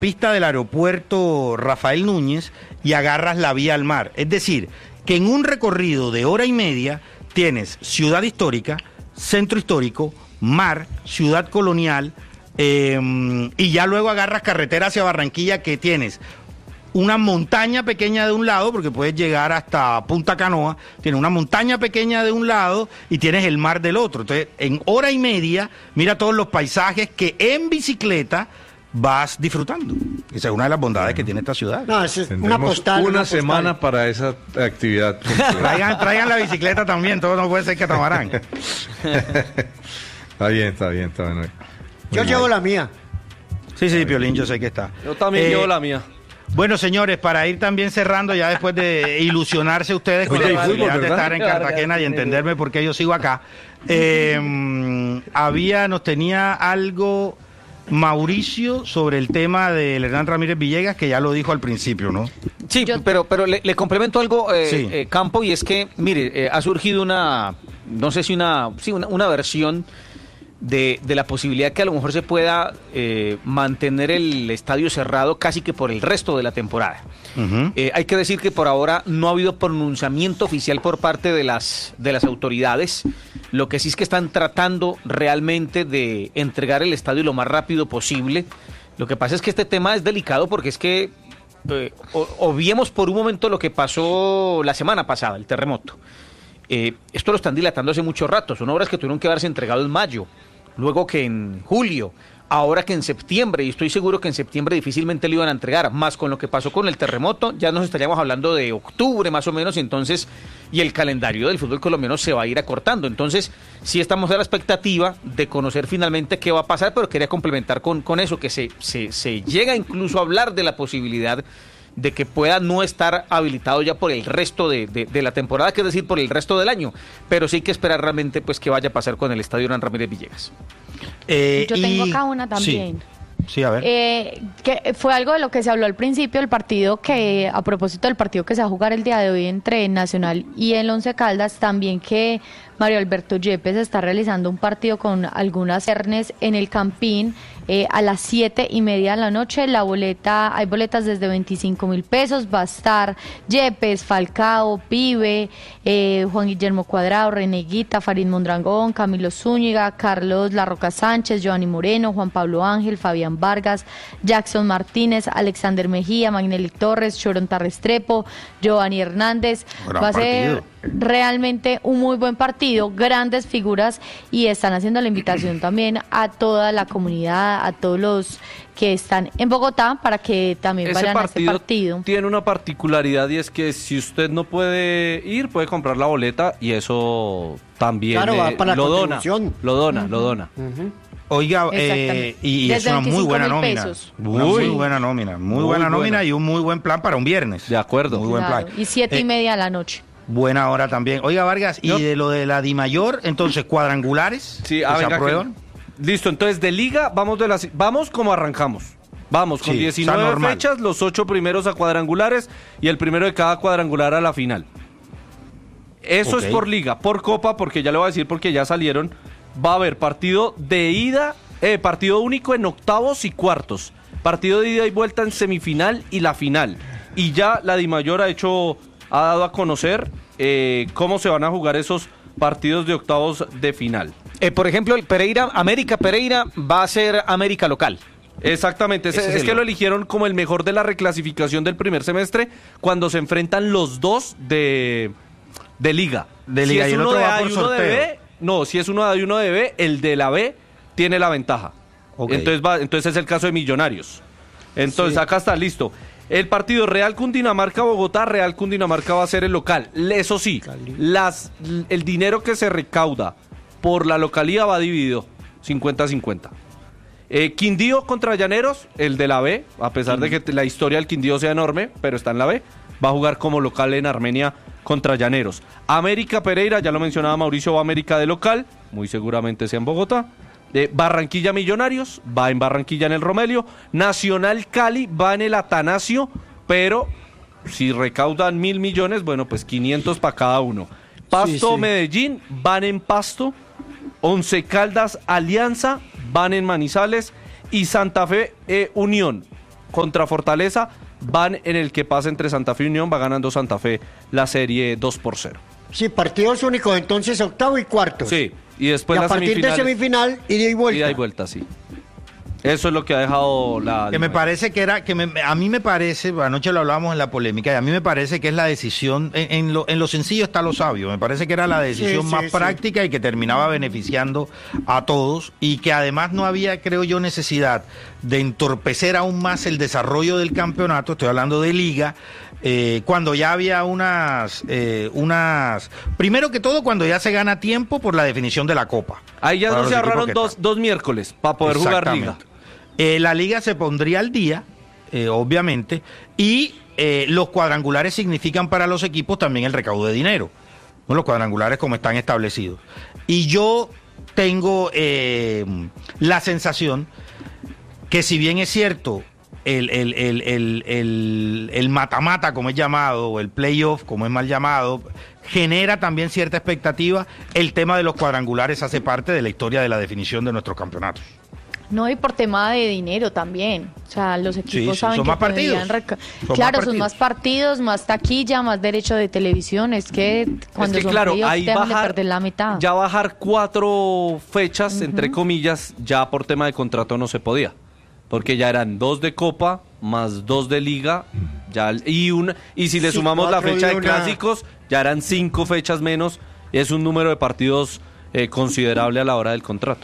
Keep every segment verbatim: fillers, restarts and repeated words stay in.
pista del aeropuerto Rafael Núñez y agarras la vía al mar. Es decir, que en un recorrido de hora y media tienes ciudad histórica, centro histórico, mar, ciudad colonial, eh, y ya luego agarras carretera hacia Barranquilla, que tienes una montaña pequeña de un lado, porque puedes llegar hasta Punta Canoa, tienes una montaña pequeña de un lado y tienes el mar del otro. Entonces, en hora y media, mira todos los paisajes que en bicicleta vas disfrutando. Esa es una de las bondades que tiene esta ciudad. No, es una postal. Una, una semana postal. para esa actividad. Traigan, traigan la bicicleta también, todo no puede ser catamarán. Está bien, está bien, está bien. Muy Yo bien. llevo la mía. Sí, sí, Piolín, yo sé que está. Yo también Eh, llevo la mía. Bueno, señores, para ir también cerrando, ya después de ilusionarse ustedes con Oye, la hay fútbol, posibilidad de ¿verdad? estar en Cartagena y entenderme por qué yo sigo acá, eh, había, nos tenía algo Mauricio sobre el tema del Hernán Ramírez Villegas, que ya lo dijo al principio, ¿no? Sí, Yo- pero, pero le, le complemento algo, eh, Sí. eh, Campo, y es que, mire, eh, ha surgido una, no sé si una, sí, una, una versión de, de la posibilidad que a lo mejor se pueda eh, mantener el estadio cerrado casi que por el resto de la temporada. Ujú. Eh, hay que decir que por ahora no ha habido pronunciamiento oficial por parte de las, de las autoridades. Lo que sí es que están tratando realmente de entregar el estadio lo más rápido posible. Lo que pasa es que este tema es delicado porque es que eh, o- obviemos por un momento lo que pasó la semana pasada, el terremoto. Eh, esto lo están dilatando hace mucho rato. Son obras que tuvieron que haberse entregado en mayo, luego que en julio, ahora que en septiembre, y estoy seguro que en septiembre difícilmente lo iban a entregar, más con lo que pasó con el terremoto, ya nos estaríamos hablando de octubre más o menos, entonces, y el calendario del fútbol colombiano se va a ir acortando. Entonces, sí estamos a la expectativa de conocer finalmente qué va a pasar, pero quería complementar con, con eso, que se, se, se llega incluso a hablar de la posibilidad de que pueda no estar habilitado ya por el resto de, de, de la temporada, que es decir, por el resto del año, pero sí hay que esperar realmente pues qué vaya a pasar con el estadio Hernán Ramírez Villegas. Eh, Yo tengo y- acá una también. Sí, sí, a ver. Eh, que fue algo de lo que se habló al principio del partido, que a propósito del partido que se va a jugar el día de hoy entre Nacional y el Once Caldas, también que Mario Alberto Yepes está realizando un partido con algunas cernes en el Campín eh, a las siete y media de la noche. La boleta, hay boletas desde veinticinco mil pesos, va a estar Yepes, Falcao, Pibe, eh, Juan Guillermo Cuadrado, Reneguita, Farid Mondragón, Camilo Zúñiga, Carlos Larroca Sánchez, Giovanni Moreno, Juan Pablo Ángel, Fabián Vargas, Jackson Martínez, Alexander Mejía, Magnelli Torres, Choronta Restrepo, Giovanni Hernández. Gran Va a ser partido. realmente un muy buen partido, grandes figuras, y están haciendo la invitación también a toda la comunidad, a todos los que están en Bogotá para que también Ese vayan a este partido partido. tiene una particularidad y es que si usted no puede ir, puede comprar la boleta y eso también Claro, va eh, para la lo dona, contribución. lo dona, lo dona. Oiga, eh, Exactamente. y, y es Desde una muy veinticinco buena mil nómina. pesos. Una Uy. muy buena nómina. Muy, Muy buena buena. nómina y un muy buen plan para un viernes. De acuerdo. Muy buen Claro, plan. y siete y Eh, media de la noche. Buena hora también. Oiga, Vargas, y Yo- de lo de la Dimayor, entonces, cuadrangulares Sí, que ah, se venga, aprueban. que- listo, entonces de liga vamos de las vamos como arrancamos. Vamos con Sí, diecinueve o sea, normal. fechas, los ocho primeros a cuadrangulares y el primero de cada cuadrangular a la final. Eso Ok. es por liga, por copa, porque ya le voy a decir porque ya salieron. Va a haber partido de ida, eh, partido único en octavos y cuartos. Partido de ida y vuelta en semifinal y la final. Y ya la Dimayor ha hecho, ha dado a conocer eh, cómo se van a jugar esos partidos de octavos de final. Eh, por ejemplo, el Pereira, América Pereira va a ser América local. Exactamente, es, Ese es es el que lo otro. eligieron como el mejor de la reclasificación del primer semestre cuando se enfrentan los dos de, de liga. De liga, si y es el uno otro de va A por y uno de sorteo. B, no, si es uno de A y uno de B, el de la B tiene la ventaja. Ok. Entonces, va, entonces es el caso de Millonarios. Entonces Sí. acá está listo. El partido Real Cundinamarca-Bogotá, Real Cundinamarca va a ser el local. Eso sí, las, el dinero que se recauda por la localía va dividido cincuenta cincuenta. Eh, Quindío contra Llaneros, el de la B, a pesar de que la historia del Quindío sea enorme, pero está en la B, va a jugar como local en Armenia contra Llaneros. América Pereira, ya lo mencionaba Mauricio, va América de local, muy seguramente sea en Bogotá. Eh, Barranquilla Millonarios, va en Barranquilla en el Romelio. Nacional Cali va en el Atanasio, pero si recaudan mil millones, bueno, pues quinientos para cada uno. Pasto Sí, sí. Medellín van en Pasto. Once Caldas Alianza van en Manizales. Y Santa Fe eh, Unión contra Fortaleza van en el que pasa entre Santa Fe y Unión, va ganando Santa Fe la serie dos por cero. Sí, partidos únicos, entonces octavo y cuarto. Sí, y después y a la partir semifinal. de semifinal, ida y vuelta. Ida y vuelta, sí. Eso es lo que ha dejado la... Que me parece que era, que me- a mí me parece, anoche lo hablábamos en la polémica, y a mí me parece que es la decisión, en, en lo, en lo sencillo está lo sabio, me parece que era la decisión Sí, sí, más sí. práctica y que terminaba beneficiando a todos, y que además no había, creo yo, necesidad de entorpecer aún más el desarrollo del campeonato, estoy hablando de liga, eh, cuando ya había unas, eh, unas, primero que todo cuando ya se gana tiempo por la definición de la Copa. Ahí ya Para no los se equipos ahorraron que dos, están. dos miércoles para poder jugar liga. Exactamente. Eh, la liga se pondría al día, eh, obviamente, y eh, los cuadrangulares significan para los equipos también el recaudo de dinero, ¿no? Los cuadrangulares como están establecidos. Y yo tengo eh, la sensación que, si bien es cierto, el, el, el, el, el, el mata-mata, como es llamado, o el playoff, como es mal llamado, genera también cierta expectativa. El tema de los cuadrangulares hace parte de la historia de la definición de nuestros campeonatos. No, y por tema de dinero también. O sea, los equipos sí, saben son que más partidos. podrían reca- Son claro, más son más partidos, más taquilla, más derecho de televisión. Es que cuando es que son claro, playoffs ahí te dejan de bajar, perder la mitad. ya bajar cuatro fechas, entre comillas, ya por tema de contrato no se podía. Porque ya eran dos de Copa, más dos de Liga, ya, y, una, y si le Sí, sumamos la cuatro fecha y de una. clásicos, ya eran cinco fechas menos. Es un número de partidos eh, considerable a la hora del contrato.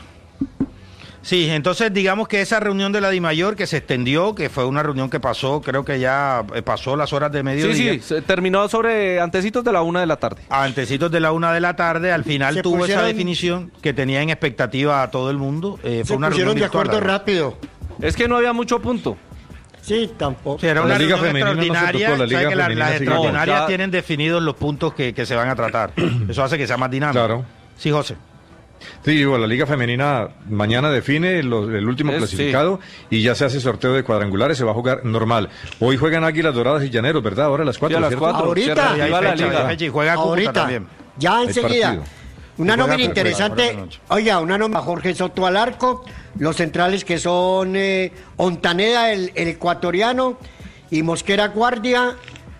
Sí, entonces digamos que esa reunión de la DIMAYOR que se extendió, que fue una reunión que pasó, creo que ya eh, pasó las horas de mediodía. Sí, sí, se terminó sobre antecitos de la una de la tarde. Antecitos de la una de la tarde, al final Se tuvo esa pusieron- definición que tenía en expectativa a todo el mundo. Eh, Se fue una pusieron reunión de virtual, acuerdo la verdad. rápido. Es que no había mucho punto. Sí, tampoco. Sí, era La una Liga reunión Femenina no se extraordinaria. tocó, la ¿Sabe Liga que la- Femenina las sigue extraordinarias igual. Ya- tienen definidos los puntos que, que se van a tratar. Eso hace que sea más dinámico. Claro. Sí, José. Sí, digo, la Liga Femenina mañana define los- el último Es- clasificado y ya se hace sorteo de cuadrangulares, se va a jugar normal. Hoy juegan Águilas Doradas y Llaneros, ¿verdad? Ahora a las Sí, cuatro, a las ¿cierto? cuatro. Ahorita. Se Y hay reactiva la fecha, liga. hay fecha, y juega Cúcuta Ahorita, también. ya Hay enseguida. partido. Una Y juega nómina Cúcuta, interesante. ahora de noche. Oiga, una nómina Jorge Soto al arco, los centrales que son eh, Ontaneda, el, el ecuatoriano, y Mosquera Guardia.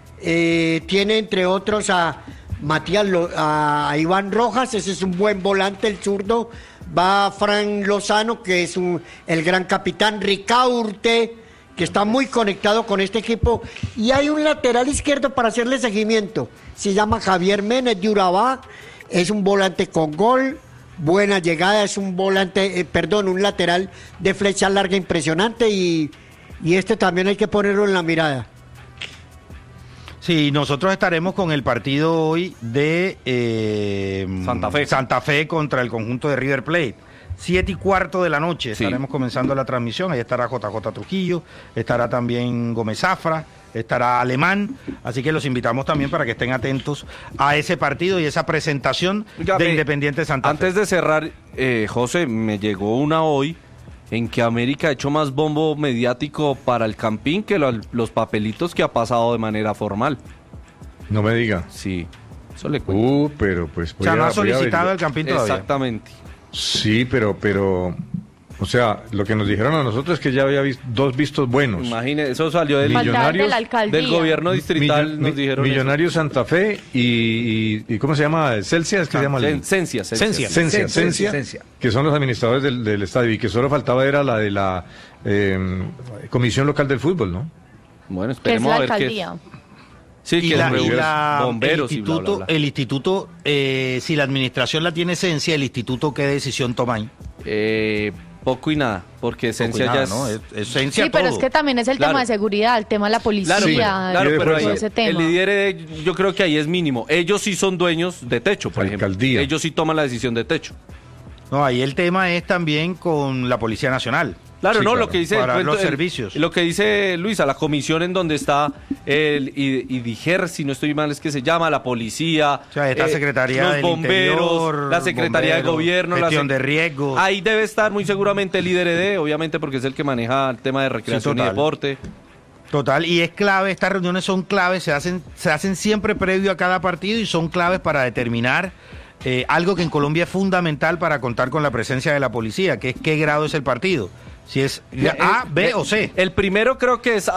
Eh, tiene entre otros a Matías, Lo- a Iván Rojas, ese es un buen volante, el zurdo. Va Fran Lozano, que es un, el gran capitán, Ricaurte, que está muy conectado con este equipo. Y hay un lateral izquierdo para hacerle seguimiento. Se llama Javier Méndez de Urabá. Es un volante con gol, buena llegada, es un volante, eh, perdón, un lateral de flecha larga impresionante. Y, y este también hay que ponerlo en la mirada. Sí, nosotros estaremos con el partido hoy de eh, Santa Fe. Santa Fe contra el conjunto de River Plate. Siete y cuarto de la noche Sí. estaremos comenzando la transmisión. Ahí estará J J Trujillo, estará también Gómez Zafra, estará Alemán. Así que los invitamos también para que estén atentos a ese partido y esa presentación Oiga, de me- Independiente Santa Fe. Antes de cerrar, eh, José, me llegó una hoy en que América ha hecho más bombo mediático para el Campín que lo- los papelitos que ha pasado de manera formal. No me diga. Sí, eso le cuento. Uh, pero pues O sea, voy no a- ha voy a solicitado averiguar. el Campín todavía. Exactamente. Sí, pero, pero, o sea, lo que nos dijeron a nosotros es que ya había vis- dos vistos buenos. Imagínese, eso salió del, Faltaba el de Millonarios la alcaldía. del gobierno distrital, Millo- nos mi- dijeron eso. Millonarios Santa Fe y, y, y ¿cómo se llama? Celsia, es que se llama. Cen- el- Cencia, Cencia. Cencia, Cencia, Cencia, que son los administradores del, del estadio y que solo faltaba era la de la eh, Comisión Local del Fútbol, ¿no? Bueno, que es esperemos la a ver qué alcaldía. Sí, Y que la- y reúne la- bomberos el y bla, bla, instituto, bla. el instituto eh, si la administración la tiene esencia, el instituto, ¿qué decisión toma ahí? Eh, poco y nada, porque Esencia Poco y ya nada, es... ¿no? Es- esencia Sí, pero todo. es que también es el Claro. tema de seguridad, el tema de la policía, Claro, Sí, pero, el- claro, Tiene pero fuerza. ahí- ese tema. el lidere, yo creo que ahí es mínimo. Ellos sí son dueños de techo, por ejemplo. Alcaldía. Ellos sí toman la decisión de techo. No, ahí el tema es también con la Policía Nacional. Claro, Sí, no, claro. lo que dice Para el cuento- los el- servicios. Lo que dice Luisa, la comisión en donde está el I- IDIGER, si no estoy mal, es que se llama, la policía, O sea, está eh, Secretaría los del bomberos, Interior, la Secretaría bomberos, de Gobierno, la gestión sec- de riesgos. Ahí debe estar muy seguramente el I D R D, obviamente porque es el que maneja el tema de recreación y total. deporte. Total, y es clave, estas reuniones son claves, se hacen, se hacen siempre previo a cada partido y son claves para determinar eh, algo que en Colombia es fundamental para contar con la presencia de la policía, que es qué grado es el partido. Si es A, B o C. El primero creo que es